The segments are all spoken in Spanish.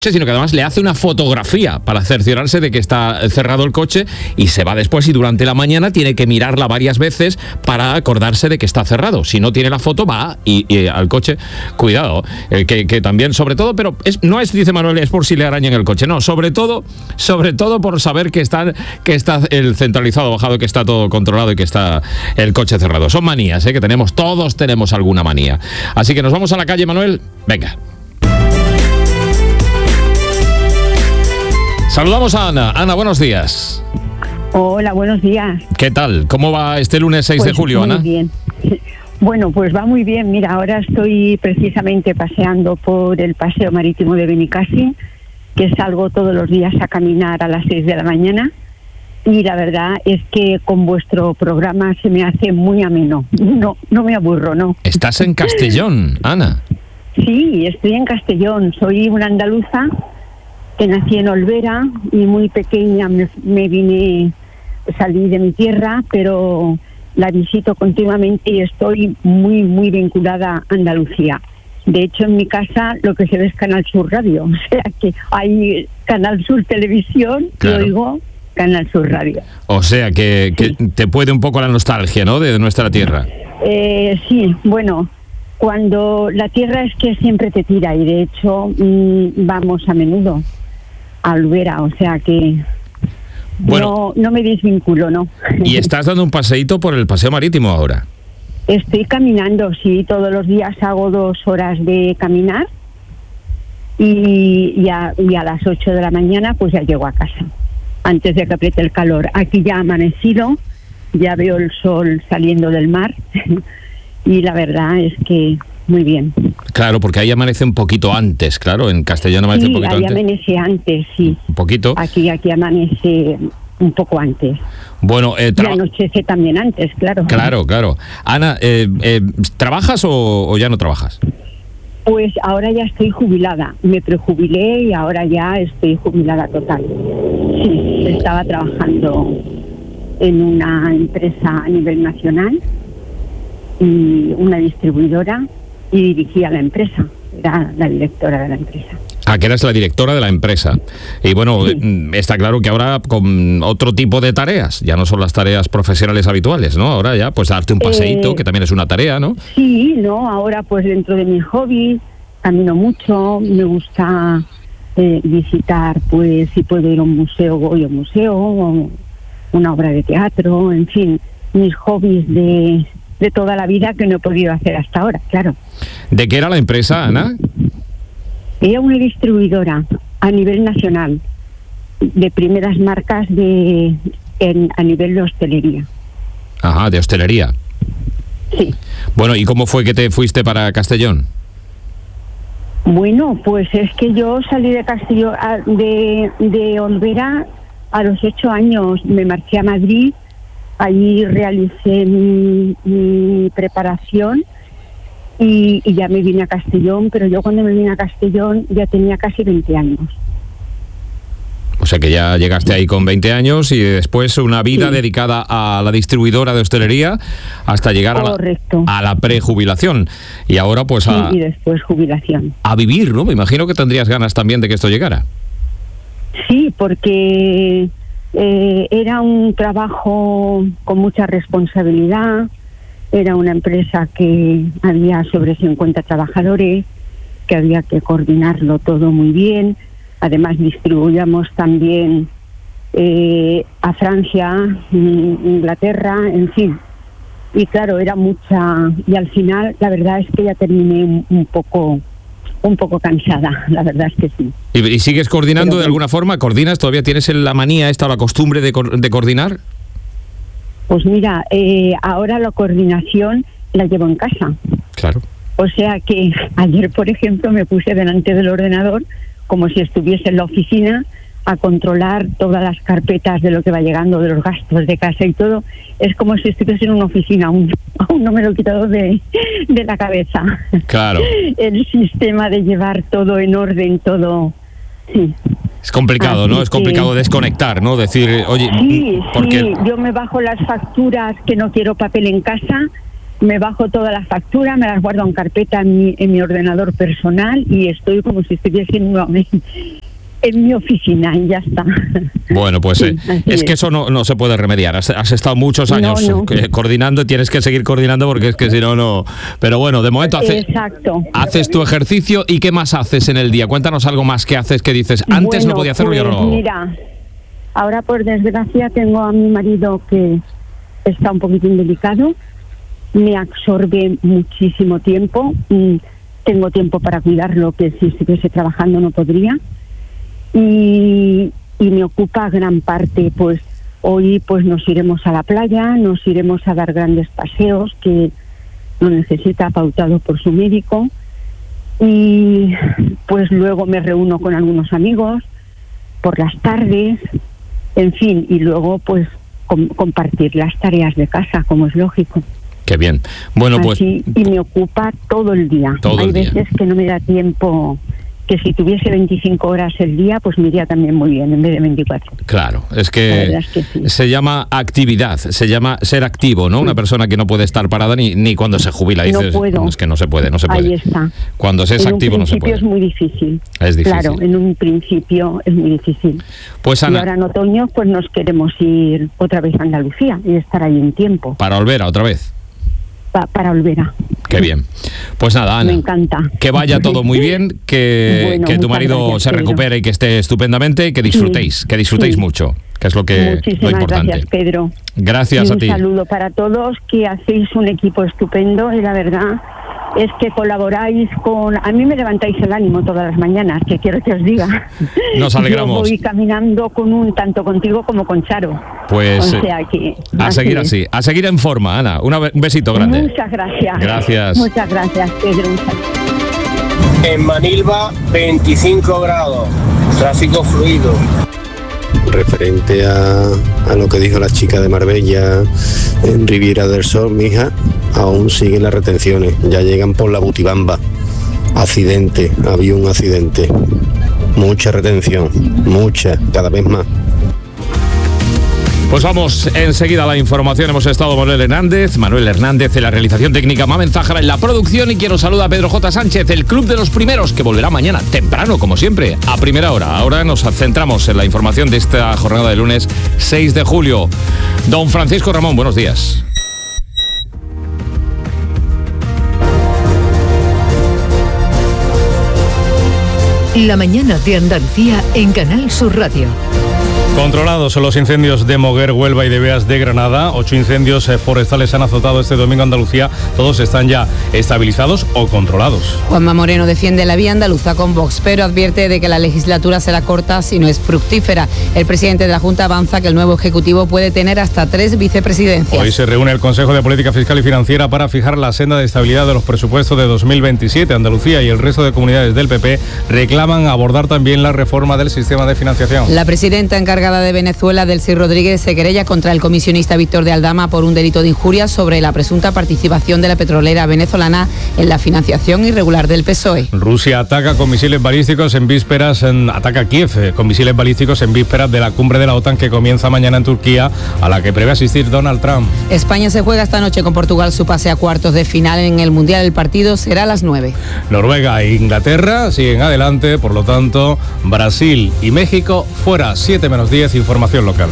sino que además le hace una fotografía para cerciorarse de que está cerrado el coche y se va después y durante la mañana tiene que mirarla varias veces para acordarse de que está cerrado. Si no tiene la foto, va y al coche, cuidado, que también, sobre todo, pero no es, dice Manuel, es por si le arañan el coche, no, sobre todo por saber que está el centralizado bajado, que está todo controlado y que está el coche cerrado. Son manías, que todos tenemos alguna manía. Así que nos vamos a la calle, Manuel, venga. Saludamos a Ana. Ana, buenos días. Hola, buenos días. ¿Qué tal? ¿Cómo va este lunes 6 de julio, Ana? Muy bien. Bueno, pues va muy bien. Mira, ahora estoy precisamente paseando por el paseo marítimo de Benicàssim, que salgo todos los días a caminar a las 6 de la mañana. Y la verdad es que con vuestro programa se me hace muy ameno. No me aburro, ¿no? ¿Estás en Castellón, Ana? Sí, estoy en Castellón. Soy una andaluza que nací en Olvera y muy pequeña salí de mi tierra, pero la visito continuamente y estoy muy, muy vinculada a Andalucía. De hecho, en mi casa lo que se ve es Canal Sur Radio, o sea que hay Canal Sur Televisión, claro. Y oigo Canal Sur Radio. O sea que te puede un poco la nostalgia, ¿no?, de nuestra tierra. Sí, bueno, cuando la tierra es que siempre te tira y de hecho vamos a menudo a Olvera, o sea que bueno, no me desvinculo, ¿no? ¿Y estás dando un paseíto por el paseo marítimo ahora? Estoy caminando, sí, todos los días hago 2 horas de caminar y a las 8 de la mañana pues ya llego a casa, antes de que apriete el calor. Aquí ya ha amanecido, ya veo el sol saliendo del mar y la verdad es que muy bien. Claro, porque ahí amanece un poquito antes, claro, en Castellón amanece un poquito antes. Sí, ahí amanece antes, sí. Un poquito. Aquí amanece un poco antes. Bueno, y anochece también antes, claro. Claro. Ana, ¿trabajas o ya no trabajas? Pues ahora ya estoy jubilada. Me prejubilé y ahora ya estoy jubilada total. Sí, estaba trabajando en una empresa a nivel nacional y una distribuidora, y dirigía la empresa, era la directora de la empresa. Ah, que eras la directora de la empresa. Y bueno, sí. Está claro que ahora con otro tipo de tareas, ya no son las tareas profesionales habituales, ¿no? Ahora ya, pues darte un paseíto, que también es una tarea, ¿no? Sí, ahora pues dentro de mis hobbies, camino mucho, me gusta visitar, pues si puedo ir a un museo, voy a un museo, o una obra de teatro, en fin, mis hobbies de toda la vida que no he podido hacer hasta ahora, claro. ¿De qué era la empresa, Ana? Era una distribuidora a nivel nacional de primeras marcas a nivel de hostelería. Ajá, de hostelería. Sí. Bueno, ¿y cómo fue que te fuiste para Castellón? Bueno, pues es que yo salí de Castellón, de Olvera a los 8 años, me marché a Madrid. Allí realicé mi preparación y ya me vine a Castellón, pero yo cuando me vine a Castellón ya tenía casi 20 años. O sea que ya llegaste ahí con 20 años y después una vida dedicada a la distribuidora de hostelería hasta llegar a la prejubilación. Y ahora pues y después jubilación. A vivir, ¿no? Me imagino que tendrías ganas también de que esto llegara. Sí, porque era un trabajo con mucha responsabilidad, era una empresa que había sobre 50 trabajadores, que había que coordinarlo todo muy bien. Además distribuíamos también a Francia, Inglaterra, en fin. Y claro, era mucha, y al final la verdad es que ya terminé un poco cansada, la verdad es que sí. ¿Y sigues coordinando de alguna forma? ¿Coordinas? ¿Todavía tienes la manía esta o la costumbre de coordinar? Pues mira, ahora la coordinación la llevo en casa. Claro. O sea que ayer, por ejemplo, me puse delante del ordenador como si estuviese en la oficina a controlar todas las carpetas de lo que va llegando, de los gastos de casa y todo. Es como si estuviese en una oficina, aún no me lo he quitado de la cabeza. Claro. El sistema de llevar todo en orden, todo, sí. Es complicado, ¿no? Es complicado desconectar, ¿no? Decir, oye... Sí, yo me bajo las facturas, que no quiero papel en casa, me bajo toda la factura, me las guardo en carpeta en mi ordenador personal y estoy como si estuviese en mi oficina y ya está. Bueno, pues Sí, es que eso no se puede remediar. Has estado muchos años coordinando, tienes que seguir coordinando porque es que si no. Pero bueno, de momento haces tu ejercicio. ¿Y qué más haces en el día? Cuéntanos algo más que haces que dices, antes no podía hacerlo, yo no lo hago. Mira, ahora por desgracia tengo a mi marido que está un poquitín delicado, me absorbe muchísimo tiempo, tengo tiempo para cuidarlo que si estuviese trabajando no podría. Y me ocupa gran parte, pues hoy pues nos iremos a la playa, nos iremos a dar grandes paseos que lo necesita pautado por su médico y pues luego me reúno con algunos amigos por las tardes, en fin, y luego pues compartir las tareas de casa, como es lógico. Qué bien. Bueno, pues y me ocupa todo el día. Hay veces que no me da tiempo, que si tuviese 25 horas el día, pues me iría también muy bien, en vez de 24. Claro, es que sí. Se llama actividad, se llama ser activo, ¿no? Sí. Una persona que no puede estar parada ni cuando se jubila. Dices, no puedo. Es que no se puede. Ahí está. Cuando se es activo no se puede. En un principio es muy difícil. Es difícil. Claro, en un principio es muy difícil. Pues Ana, y ahora en otoño pues nos queremos ir otra vez a Andalucía y estar ahí un tiempo. ¿Para Olvera otra vez? Para Olvera. Qué bien. Pues nada, Ana. Me encanta. Que vaya todo muy bien, que tu marido se recupere y que esté estupendamente y que disfrutéis, mucho, que es lo importante. Gracias, Pedro. Gracias a ti. Un saludo para todos, que hacéis un equipo estupendo y la verdad es que colaboráis a mí me levantáis el ánimo todas las mañanas, que quiero que os diga. Nos alegramos. Yo voy caminando tanto contigo como con Charo. Pues o sea que, a seguir así, a seguir en forma, Ana. Un besito grande. Muchas gracias. Gracias. Muchas gracias, Pedro. En Manilva, 25 grados, tráfico fluido. Referente a lo que dijo la chica de Marbella en Riviera del Sol, mija, aún siguen las retenciones, ya llegan por la Butibamba. Había un accidente, mucha retención, cada vez más. Pues vamos enseguida a la información. Hemos estado Manuel Hernández en la realización técnica, Mamen Zájara en la producción y quien nos saluda Pedro J. Sánchez, el Club de los Primeros, que volverá mañana temprano, como siempre, a primera hora. Ahora nos centramos en la información de esta jornada de lunes 6 de julio. Don Francisco Ramón, buenos días. La mañana de Andalucía en Canal Sur Radio. Controlados son los incendios de Moguer, Huelva y de Beas de Granada. 8 incendios forestales han azotado este domingo Andalucía. Todos están ya estabilizados o controlados. Juanma Moreno defiende la vía andaluza con Vox, pero advierte de que la legislatura será corta si no es fructífera. El presidente de la Junta avanza que el nuevo Ejecutivo puede tener hasta 3 vicepresidencias. Hoy se reúne el Consejo de Política Fiscal y Financiera para fijar la senda de estabilidad de los presupuestos de 2027. Andalucía y el resto de comunidades del PP reclaman abordar también la reforma del sistema de financiación. La presidenta encargada de Venezuela, Delcy Rodríguez, se querella contra el comisionista Víctor de Aldama por un delito de injuria sobre la presunta participación de la petrolera venezolana en la financiación irregular del PSOE. Rusia ataca con misiles balísticos ataca Kiev con misiles balísticos en vísperas de la cumbre de la OTAN que comienza mañana en Turquía, a la que prevé asistir Donald Trump. España se juega esta noche con Portugal su pase a cuartos de final en el Mundial. El partido será a las 9. Noruega e Inglaterra siguen adelante, por lo tanto, Brasil y México fuera. 7:10, información local.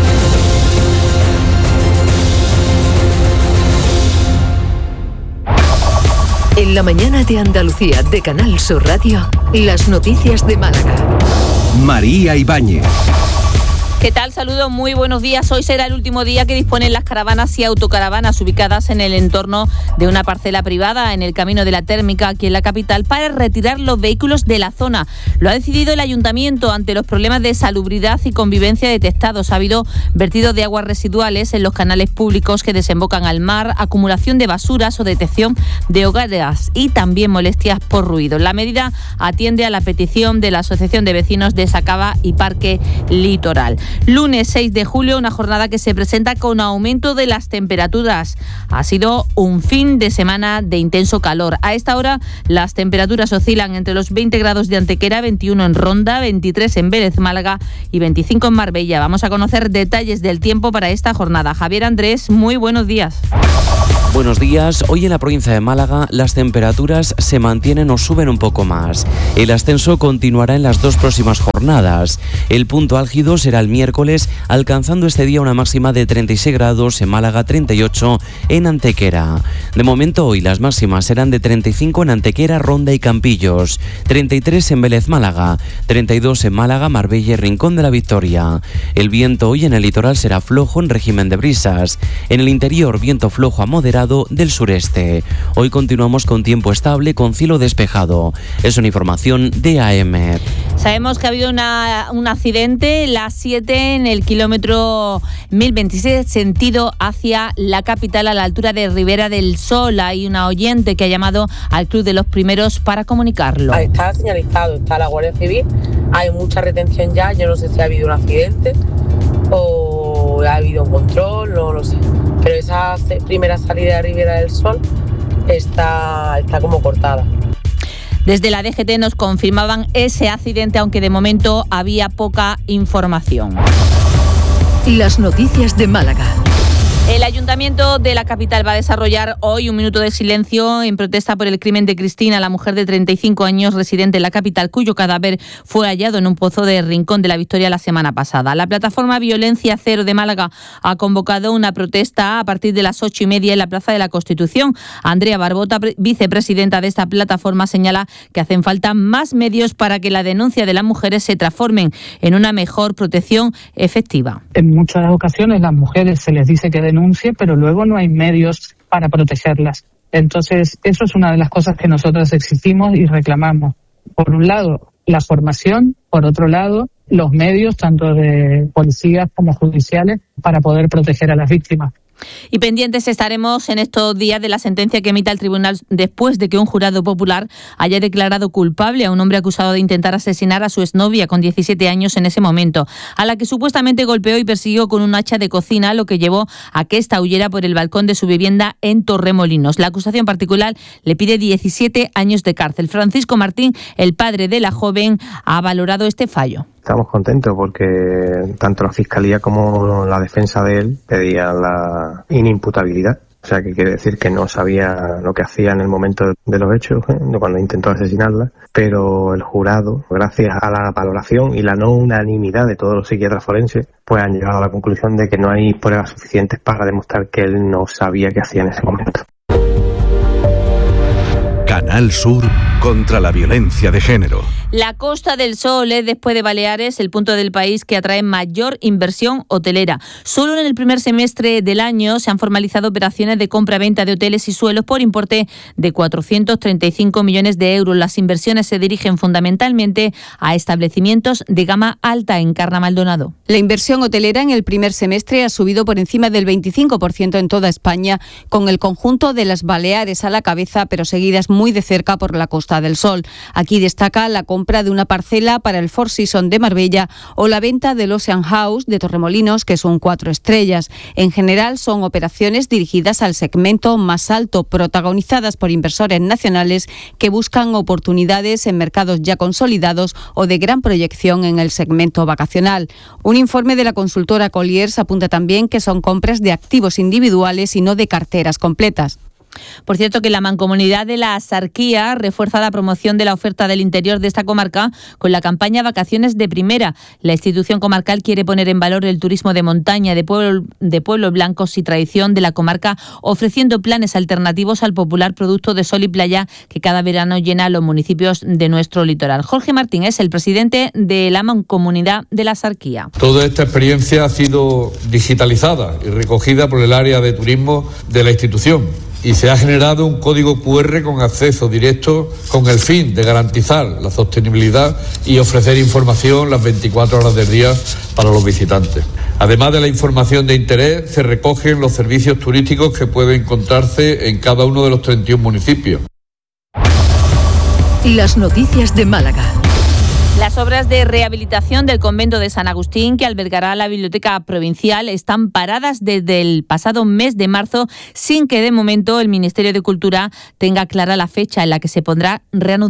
En la mañana de Andalucía de Canal Sur Radio, las noticias de Málaga. María Ibáñez. ¿Qué tal? Saludos, muy buenos días. Hoy será el último día que disponen las caravanas y autocaravanas ubicadas en el entorno de una parcela privada en el Camino de la Térmica, aquí en la capital, para retirar los vehículos de la zona. Lo ha decidido el ayuntamiento ante los problemas de salubridad y convivencia detectados. Ha habido vertidos de aguas residuales en los canales públicos que desembocan al mar, acumulación de basuras o detección de hogares y también molestias por ruido. La medida atiende a la petición de la Asociación de Vecinos de Sacaba y Parque Litoral. Lunes 6 de julio, una jornada que se presenta con aumento de las temperaturas. Ha sido un fin de semana de intenso calor. A esta hora las temperaturas oscilan entre los 20 grados de Antequera, 21 en Ronda, 23 en Vélez, Málaga y 25 en Marbella. Vamos a conocer detalles del tiempo para esta jornada. Javier Andrés, muy buenos días. Buenos días. Hoy en la provincia de Málaga las temperaturas se mantienen o suben un poco más. El ascenso continuará en las 2 próximas jornadas. El punto álgido será el miércoles, alcanzando este día una máxima de 36 grados en Málaga, 38 en Antequera. De momento hoy las máximas serán de 35 en Antequera, Ronda y Campillos, 33 en Vélez, Málaga, 32 en Málaga, Marbella y Rincón de la Victoria. El viento hoy en el litoral será flojo en régimen de brisas. En el interior, viento flojo a moderado del sureste. Hoy continuamos con tiempo estable, con cielo despejado. Es una información de AEMET. Sabemos que ha habido un accidente, la 7 en el kilómetro 1026, sentido hacia la capital, a la altura de Ribera del Sol. Hay una oyente que ha llamado al Club de los Primeros para comunicarlo. Está señalizado, está la Guardia Civil, hay mucha retención ya, yo no sé si ha habido un accidente o ha habido un control, no lo sé. Pero esa primera salida de Ribera del Sol está como cortada. Desde la DGT nos confirmaban ese accidente, aunque de momento había poca información. Las noticias de Málaga. El Ayuntamiento de la capital va a desarrollar hoy un minuto de silencio en protesta por el crimen de Cristina, la mujer de 35 años residente en la capital, cuyo cadáver fue hallado en un pozo de Rincón de la Victoria la semana pasada. La plataforma Violencia Cero de Málaga ha convocado una protesta a partir de las 8:30 en la Plaza de la Constitución. Andrea Barbota, vicepresidenta de esta plataforma, señala que hacen falta más medios para que la denuncia de las mujeres se transformen en una mejor protección efectiva. En muchas ocasiones las mujeres se les dice que denuncie, pero luego no hay medios para protegerlas. Entonces, eso es una de las cosas que nosotros exigimos y reclamamos. Por un lado, la formación, por otro lado, los medios, tanto de policías como judiciales, para poder proteger a las víctimas. Y pendientes estaremos en estos días de la sentencia que emita el tribunal después de que un jurado popular haya declarado culpable a un hombre acusado de intentar asesinar a su exnovia con 17 años en ese momento, a la que supuestamente golpeó y persiguió con un hacha de cocina, lo que llevó a que ésta huyera por el balcón de su vivienda en Torremolinos. La acusación particular le pide 17 años de cárcel. Francisco Martín, el padre de la joven, ha valorado este fallo. Estamos contentos porque tanto la Fiscalía como la defensa de él pedían la inimputabilidad. O sea, que quiere decir que no sabía lo que hacía en el momento de los hechos, cuando intentó asesinarla. Pero el jurado, gracias a la valoración y la no unanimidad de todos los psiquiatras forenses, pues han llegado a la conclusión de que no hay pruebas suficientes para demostrar que él no sabía qué hacía en ese momento. Canal Sur contra la violencia de género. La Costa del Sol es, después de Baleares, el punto del país que atrae mayor inversión hotelera. Solo en el primer semestre del año se han formalizado operaciones de compra-venta de hoteles y suelos por importe de 435 millones de euros. Las inversiones se dirigen fundamentalmente a establecimientos de gama alta. Encarna Maldonado. La inversión hotelera en el primer semestre ha subido por encima del 25% en toda España, con el conjunto de las Baleares a la cabeza, pero seguidas muy de cerca por la Costa del Sol. Aquí destaca la compra de una parcela para el Four Seasons de Marbella o la venta del Ocean House de Torremolinos, que son 4 estrellas. En general son operaciones dirigidas al segmento más alto, protagonizadas por inversores nacionales que buscan oportunidades en mercados ya consolidados o de gran proyección en el segmento vacacional. Un informe de la consultora Colliers apunta también que son compras de activos individuales y no de carteras completas. Por cierto, que la Mancomunidad de la Sarquía refuerza la promoción de la oferta del interior de esta comarca con la campaña Vacaciones de Primera. La institución comarcal quiere poner en valor el turismo de montaña, de pueblos blancos y tradición de la comarca, ofreciendo planes alternativos al popular producto de sol y playa que cada verano llena los municipios de nuestro litoral. Jorge Martín es el presidente de la Mancomunidad de la Sarquía. Toda esta experiencia ha sido digitalizada y recogida por el área de turismo de la institución. Y se ha generado un código QR con acceso directo con el fin de garantizar la sostenibilidad y ofrecer información las 24 horas del día para los visitantes. Además de la información de interés, se recogen los servicios turísticos que pueden encontrarse en cada uno de los 31 municipios. Las noticias de Málaga. Las obras de rehabilitación del convento de San Agustín, que albergará la Biblioteca Provincial, están paradas desde el pasado mes de marzo, sin que de momento el Ministerio de Cultura tenga clara la fecha en la que se podrá reanudar.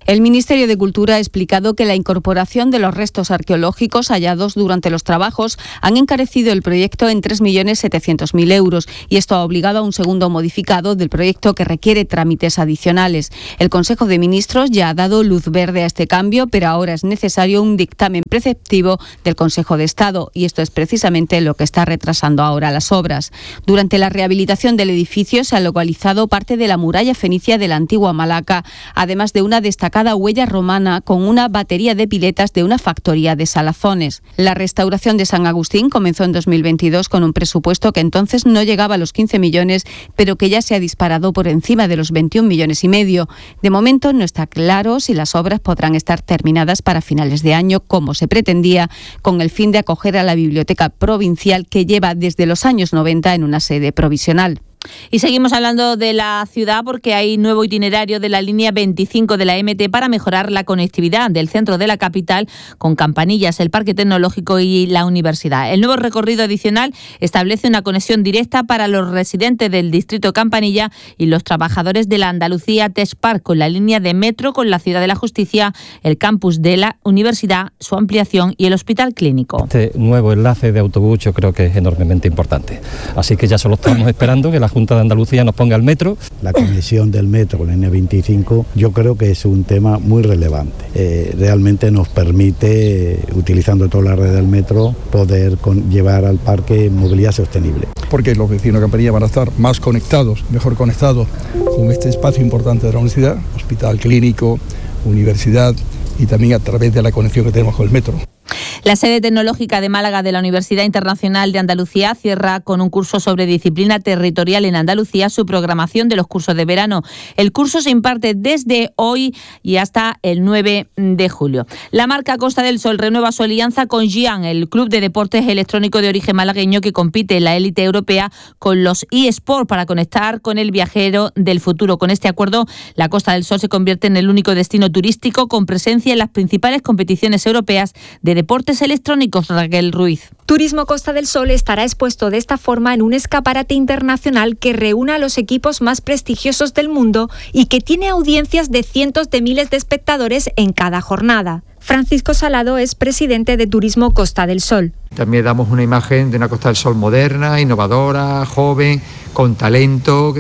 El Ministerio de Cultura ha explicado que la incorporación de los restos arqueológicos hallados durante los trabajos han encarecido el proyecto en 3.700.000 euros y esto ha obligado a un segundo modificado del proyecto que requiere trámites adicionales. El Consejo de Ministros ya ha dado luz verde a este cambio, pero ahora es necesario un dictamen preceptivo del Consejo de Estado y esto es precisamente lo que está retrasando ahora las obras. Durante la rehabilitación del edificio se ha localizado parte de la muralla fenicia de la antigua Malaca, además de una destacada huella romana con una batería de piletas de una factoría de salazones. La restauración de San Agustín comenzó en 2022 con un presupuesto que entonces no llegaba a los 15 millones, pero que ya se ha disparado por encima de los 21,5 millones. De momento no está claro si las obras podrán estar terminadas para finales de año, como se pretendía, con el fin de acoger a la Biblioteca Provincial que lleva desde los años 90 en una sede provisional. Y seguimos hablando de la ciudad porque hay nuevo itinerario de la línea 25 de la MT para mejorar la conectividad del centro de la capital con Campanillas, el Parque Tecnológico y la Universidad. El nuevo recorrido adicional establece una conexión directa para los residentes del distrito Campanilla y los trabajadores de la Andalucía Tech Park con la línea de metro con la Ciudad de la Justicia, el campus de la Universidad, su ampliación y el Hospital Clínico. Este nuevo enlace de autobús yo creo que es enormemente importante. Así que ya solo estamos esperando que la Junta de Andalucía nos ponga el metro. La conexión del metro con la línea 25 yo creo que es un tema muy relevante. Realmente nos permite, utilizando toda la red del metro, poder llevar al parque movilidad sostenible. Porque los vecinos de Campanilla van a estar más conectados, mejor conectados con este espacio importante de la universidad, hospital clínico, universidad y también a través de la conexión que tenemos con el metro. La sede tecnológica de Málaga de la Universidad Internacional de Andalucía cierra con un curso sobre disciplina territorial en Andalucía su programación de los cursos de verano. El curso se imparte desde hoy y hasta el 9 de julio. La marca Costa del Sol renueva su alianza con Gian, el club de deportes electrónico de origen malagueño que compite en la élite europea con los eSports para conectar con el viajero del futuro. Con este acuerdo, la Costa del Sol se convierte en el único destino turístico con presencia en las principales competiciones europeas de deportes electrónicos. Raquel Ruiz. Turismo Costa del Sol estará expuesto de esta forma en un escaparate internacional que reúna a los equipos más prestigiosos del mundo y que tiene audiencias de cientos de miles de espectadores en cada jornada. Francisco Salado es presidente de Turismo Costa del Sol. También damos una imagen de una Costa del Sol moderna, innovadora, joven, con talento,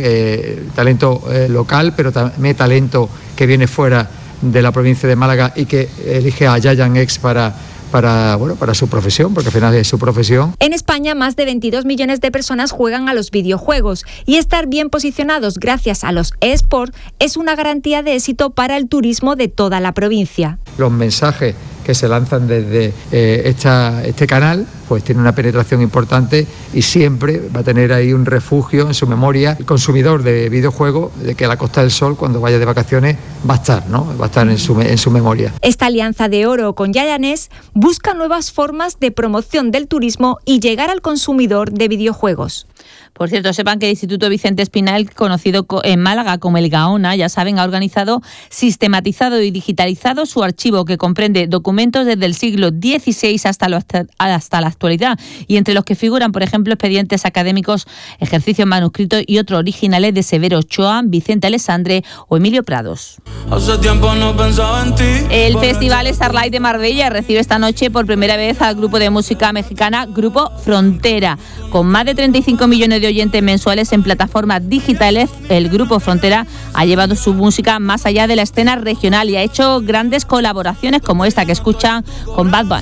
local, pero también talento que viene fuera de la provincia de Málaga y que elige a Giant X para su profesión, porque al final es su profesión. En España, más de 22 millones de personas juegan a los videojuegos y estar bien posicionados gracias a los eSports es una garantía de éxito para el turismo de toda la provincia. Los mensajes que se lanzan desde este canal pues tiene una penetración importante y siempre va a tener ahí un refugio en su memoria el consumidor de videojuegos de que la Costa del Sol cuando vaya de vacaciones va a estar, ¿no? Va a estar en su memoria. Esta alianza de oro con Giant busca nuevas formas de promoción del turismo y llegar al consumidor de videojuegos. Por cierto, sepan que el Instituto Vicente Espinal, conocido en Málaga como el Gaona, ya saben, ha organizado, sistematizado y digitalizado su archivo que comprende documentos desde el siglo XVI hasta la actualidad y entre los que figuran, por ejemplo, expedientes académicos, ejercicios manuscritos y otros originales de Severo Ochoa, Vicente Alessandre o Emilio Prados. Hace tiempo no pensaba en ti. El Festival Starlight de Marbella recibe esta noche por primera vez al grupo de música mexicana Grupo Frontera. Con más de 35 millones de oyentes mensuales en plataformas digitales, el Grupo Frontera ha llevado su música más allá de la escena regional y ha hecho grandes colaboraciones como esta que escuchan con Bad Bunny.